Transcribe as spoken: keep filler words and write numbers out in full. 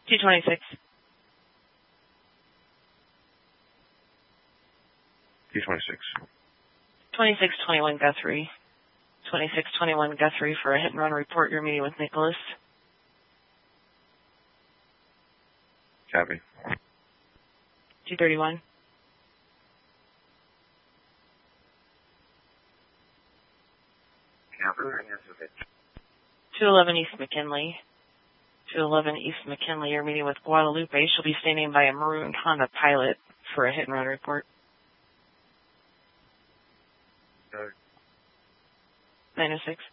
two twenty-six. two twenty-six. twenty-six twenty-one Guthrie. twenty-six twenty-one Guthrie for a hit and run report. You're meeting with Nicholas. Copy. two thirty-one. two eleven East McKinley. two eleven East McKinley. You're meeting with Guadalupe. She'll be standing by a maroon Honda Pilot for a hit and run report. nine oh six.